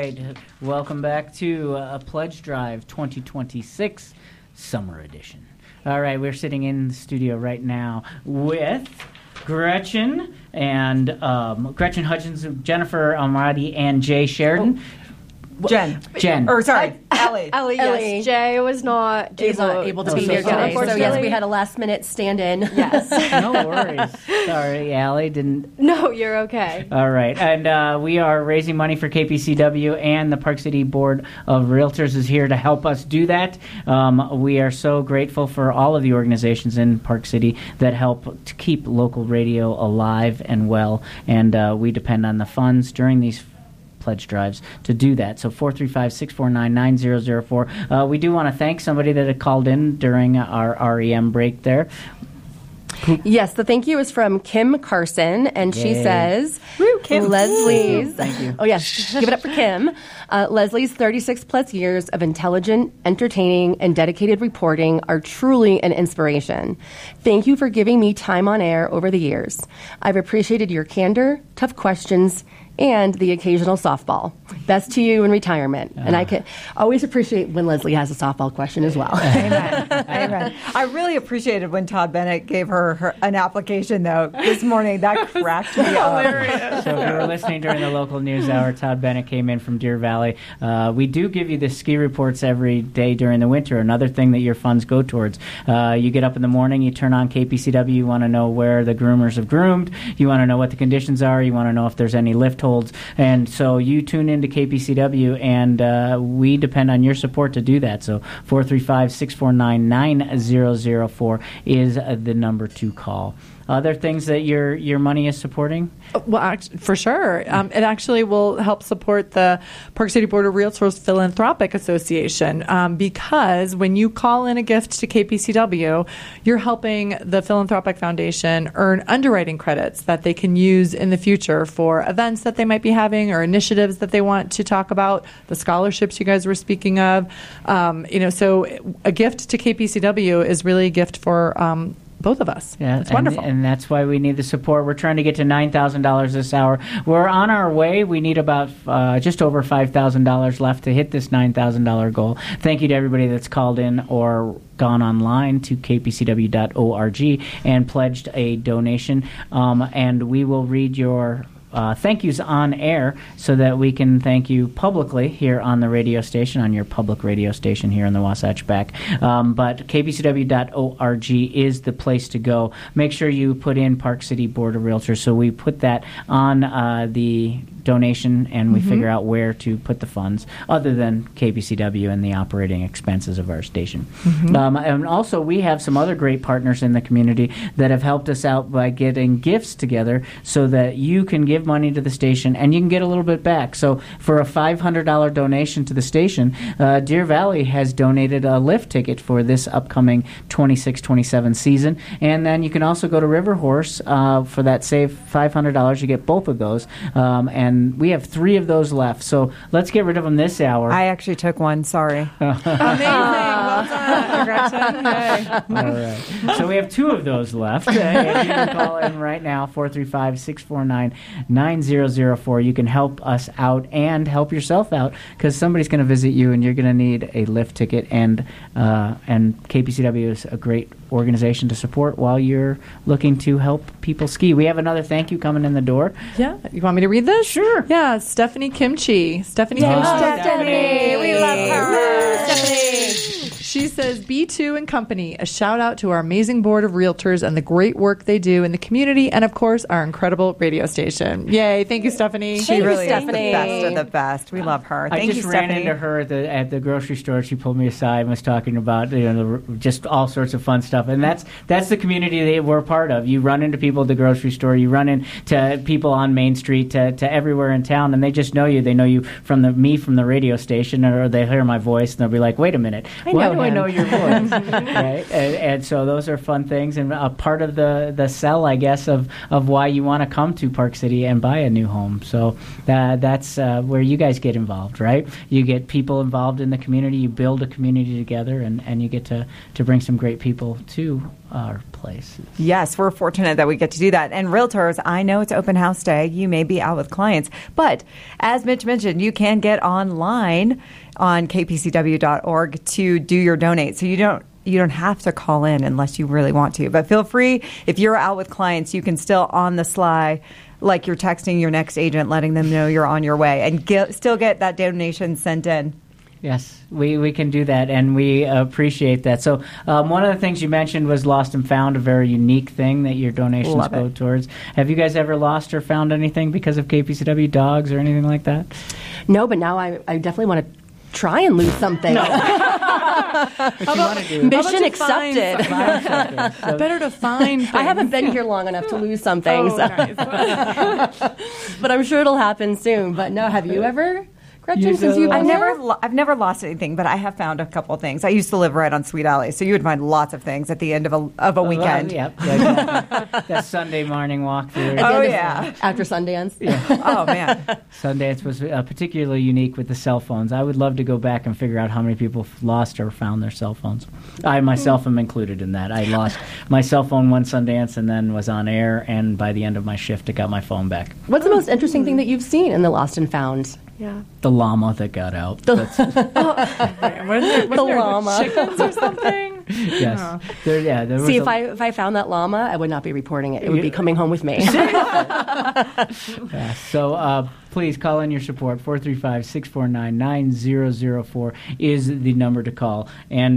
right. Welcome back to Pledge Drive 2026 Summer Edition. All right, we're sitting in the studio right now with Gretchen and Gretchen Hutchins, Jennifer Almaty, and Jay Sheridan. Jen. Or sorry, Ellie. Ellie, yes. Jay was not able to be here today. So yes, we had a last minute stand-in. Yes. No worries. Sorry, Allie didn't. No, you're okay. All right. And we are raising money for KPCW, and the Park City Board of Realtors is here to help us do that. We are so grateful for all of the organizations in Park City that help to keep local radio alive and well. And we depend on the funds during these pledge drives to do that. So 435-649-9004. We do want to thank somebody that had called in during our REM break there. Yes, the thank you is from Kim Carson, and she says, Leslie's, thank you. Oh yes, give it up for Kim. Leslie's 36 plus years of intelligent, entertaining, and dedicated reporting are truly an inspiration. Thank you for giving me time on air over the years. I've appreciated your candor, tough questions, and the occasional softball. Best to you in retirement. And I can always appreciate when Leslie has a softball question as well. Amen. Amen. I really appreciated when Todd Bennett gave her an application, though, this morning. That cracked me up. So if you were listening during the local news hour, Todd Bennett came in from Deer Valley. We do give you the ski reports every day during the winter, another thing that your funds go towards. You get up in the morning, you turn on KPCW, you want to know where the groomers have groomed, you want to know what the conditions are, you want to know if there's any lift holds, and so you tune into KPCW, and we depend on your support to do that. So 435-649-9004 is the number to call. Other things that your money is supporting? Well, for sure. It actually will help support the Park City Board of Realtors Philanthropic Association because when you call in a gift to KPCW, you're helping the Philanthropic Foundation earn underwriting credits that they can use in the future for events that they might be having or initiatives that they want to talk about, the scholarships you guys were speaking of. So a gift to KPCW is really a gift for both of us. Yeah, it's wonderful. And that's why we need the support. We're trying to get to $9,000 this hour. We're on our way. We need about just over $5,000 left to hit this $9,000 goal. Thank you to everybody that's called in or gone online to kpcw.org and pledged a donation. And we will read your thank yous on air so that we can thank you publicly here on the radio station, on your public radio station here in the Wasatch Back. But kpcw.org is the place to go. Make sure you put in Park City Board of Realtors, so we put that on the donation, and we figure out where to put the funds other than KPCW and the operating expenses of our station. And also, we have some other great partners in the community that have helped us out by getting gifts together so that you can give money to the station and you can get a little bit back. So for a $500 donation to the station, Deer Valley has donated a lift ticket for this upcoming 26-27 season. And then you can also go to River Horse for that save $500. You get both of those. And we have 3 of those left. So let's get rid of them this hour. I actually took one. Sorry. Amazing. Well done. Gretchen. Yay. All right. So we have 2 of those left. And you can call in right now, 435-649-9004. You can help us out and help yourself out because somebody's going to visit you and you're going to need a lift ticket. And KPCW is a great organization to support while you're looking to help people ski. We have another thank you coming in the door. Yeah. You want me to read this? Sure. Yeah. Stephanie Kimchi. Stephanie Oh, Kimchi. Stephanie. We love her. Stephanie. She says, B2 and Company, a shout out to our amazing board of realtors and the great work they do in the community and, of course, our incredible radio station. Yay. Thank you, Stephanie. She really is the best of the best. We love her. Thank you, Stephanie. I just ran into her at the grocery store. She pulled me aside and was talking about just all sorts of fun stuff. And that's the community that we're part of. You run into people at the grocery store. You run into people on Main Street to everywhere in town, and they just know you. They know you from the radio station, or they hear my voice, and they'll be like, wait a minute. I know do I him. know your voice? Right? And so those are fun things, and a part of the sell, I guess, of why you want to come to Park City and buy a new home. So that's where you guys get involved, right? You get people involved in the community, you build a community together, and you get to bring some great people to our places. Yes, we're fortunate that we get to do that. And realtors, I know it's open house day. You may be out with clients, but as Mitch mentioned, you can get online on kpcw.org to do your donate. So you don't have to call in unless you really want to. But feel free, if you're out with clients, you can still on the sly, like you're texting your next agent, letting them know you're on your way, and still get that donation sent in. Yes, we can do that, and we appreciate that. So one of the things you mentioned was Lost and Found, a very unique thing that your donations go towards. Have you guys ever lost or found anything because of KPCW dogs or anything like that? No, but now I definitely want to try and lose something. Mission accepted. Better to find things. I haven't been here long enough to lose something. Oh, so. nice. But I'm sure it'll happen soon. But no, have you ever? Gretchen, since you've been there? I've never lost anything, but I have found a couple of things. I used to live right on Sweet Alley, so you would find lots of things at the end of a weekend. Yep. That Sunday morning walk through. Oh, yeah. After Sundance? Yeah. Oh, man. Sundance was particularly unique with the cell phones. I would love to go back and figure out how many people lost or found their cell phones. I myself am included in that. I lost my cell phone one Sundance and then was on air, and by the end of my shift, I got my phone back. What's the most interesting thing that you've seen in the Lost and Found? Yeah. The llama that got out. The llama. Chickens or something? Yes. There was See, if I found that llama, I would not be reporting it. It would be coming home with me. Yeah, so please call in your support. 435-649-9004 is the number to call.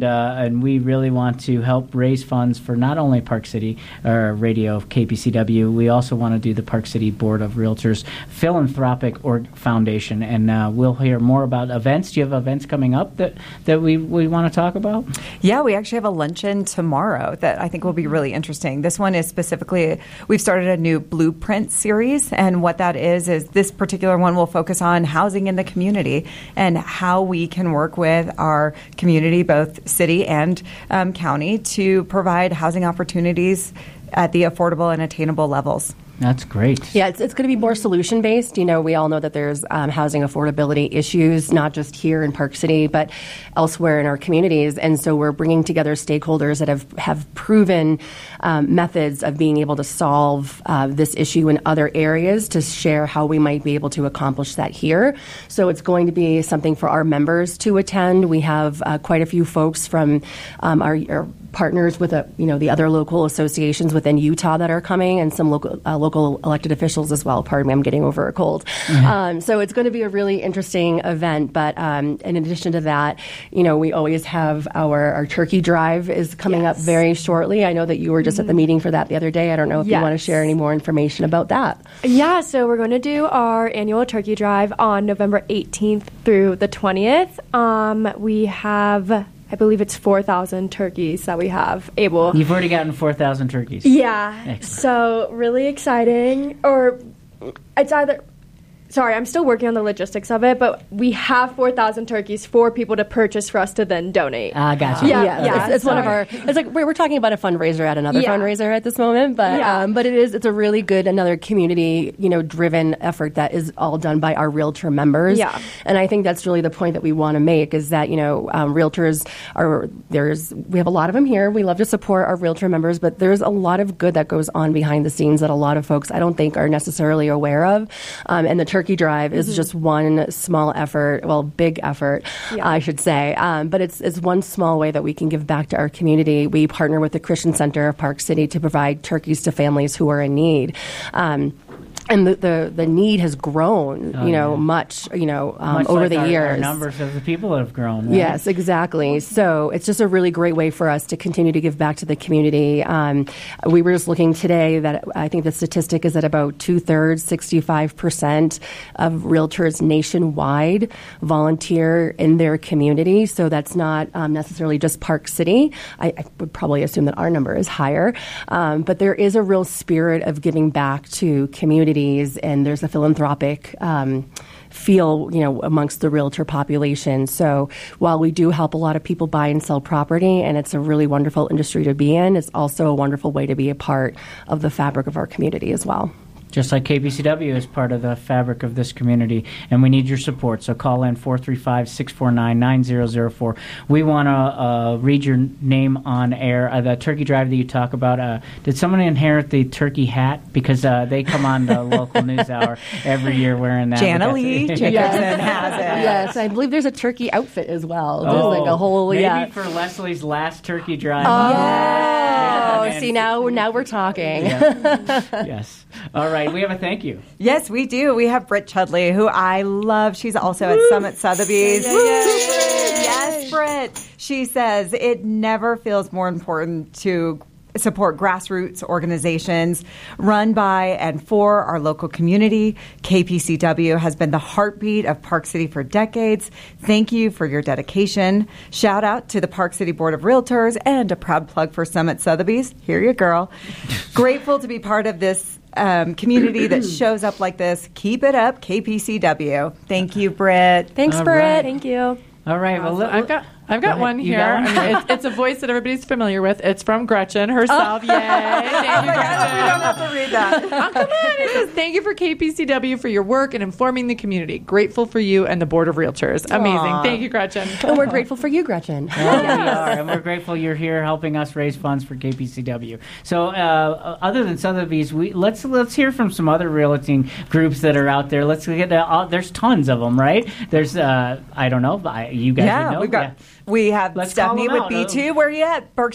And we really want to help raise funds for not only Park City Radio, KPCW, we also want to do the Park City Board of Realtors Philanthropic Foundation. And we'll hear more about events. Do you have events coming up that we want to talk about? Yeah, we actually have a luncheon tomorrow that I think will be really interesting. This one is specifically, we've started a new blueprint series, and what that is this particular one will focus on housing in the community and how we can work with our community, both city and county, to provide housing opportunities at the affordable and attainable levels. That's great. Yeah, it's going to be more solution-based. You know, we all know that there's housing affordability issues, not just here in Park City, but elsewhere in our communities. And so we're bringing together stakeholders that have proven methods of being able to solve this issue in other areas to share how we might be able to accomplish that here. So it's going to be something for our members to attend. We have quite a few folks from our partners with the other local associations within Utah that are coming, and some local elected officials as well. Pardon me, I'm getting over a cold. Mm-hmm. So it's going to be a really interesting event. But in addition to that, we always have our turkey drive is coming up very shortly. I know that you were just at the meeting for that the other day. I don't know if you want to share any more information about that. Yeah, so we're going to do our annual turkey drive on November 18th through the 20th. We have, I believe it's 4,000 turkeys that we have able. You've already gotten 4,000 turkeys. Yeah. Excellent. So really exciting. Or it's either... Sorry, I'm still working on the logistics of it, but we have 4,000 turkeys for people to purchase for us to then donate. Gotcha. Yeah. It's one of our. It's like we're talking about a fundraiser at another fundraiser at this moment, but it's a really good another community driven effort that is all done by our realtor members. Yeah. And I think that's really the point that we want to make is that realtors we have a lot of them here. We love to support our realtor members, but there's a lot of good that goes on behind the scenes that a lot of folks I don't think are necessarily aware of, and the Turkey Drive is just one small effort, big effort, I should say. But it's one small way that we can give back to our community. We partner with the Christian Center of Park City to provide turkeys to families who are in need. And the need has grown, much, over the years. Our numbers of the people have grown. Right? Yes, exactly. So it's just a really great way for us to continue to give back to the community. We were just looking today that I think the statistic is that about 2/3, 65% of realtors nationwide volunteer in their community. So that's not necessarily just Park City. I would probably assume that our number is higher. But there is a real spirit of giving back to community. And there's a philanthropic feel, amongst the realtor population. So while we do help a lot of people buy and sell property, and it's a really wonderful industry to be in, it's also a wonderful way to be a part of the fabric of our community as well. Just like KPCW is part of the fabric of this community, and we need your support. So call in 435-649-9004. We want to read your name on air. The turkey drive that you talk about, did someone inherit the turkey hat? Because they come on the local news hour every year wearing that. Jana Lee Dickerson has it. Yes, I believe there's a turkey outfit as well. There's Oh, like a whole, maybe for Leslie's last turkey drive. Oh, see, now we're talking. Yeah. Yes. All right, we have a thank you. Yes, we do. We have Britt Chudley, who I love. She's also at Summit Sotheby's. Yes, Britt. She says it never feels more important to support grassroots organizations run by and for our local community. KPCW has been the heartbeat of Park City for decades. Thank you for your dedication. Shout out to the Park City Board of Realtors and a proud plug for Summit Sotheby's. Hear you, girl. Grateful to be part of this community that shows up like this. Keep it up, KPCW. Thank you, Britt. Thanks, All Britt. right. Thank you. All right. Well, I've got one You here. got one? I mean, it's a voice that everybody's familiar with. It's from Gretchen herself. Yay! Thank you, Gretchen. We don't have to read that. Oh, come on. It says, thank you for KPCW for your work and informing the community. Grateful for you and the Board of Realtors. Amazing. Aww. Thank you, Gretchen. And we're grateful for you, Gretchen. Yeah, we are, and we're grateful you're here helping us raise funds for KPCW. So, other than Sotheby's, let's hear from some other realting groups that are out there. Let's get there's tons of them, right? There's I don't know, you guys would know. We have Let's call Stephanie them with out. B2. Where are you at?